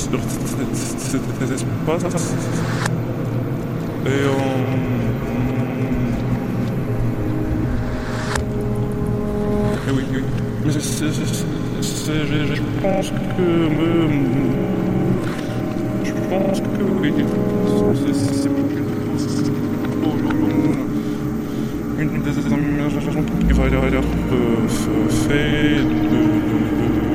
sur cet espace. Et et oui, oui. Mais je pense que je pense que oui. C'est une des raisons qui va être faite